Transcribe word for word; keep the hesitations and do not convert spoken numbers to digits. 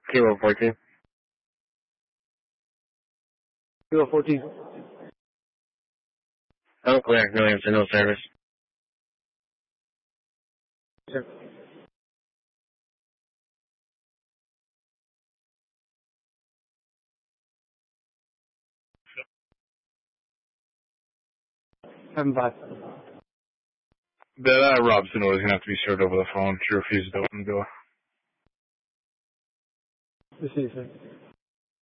Kilo fourteen. Kilo fourteen. Unclear. No answer. No service. Sir. Seven five. That uh, Robson was gonna have to be served over the phone. She refused to open the door. This is it.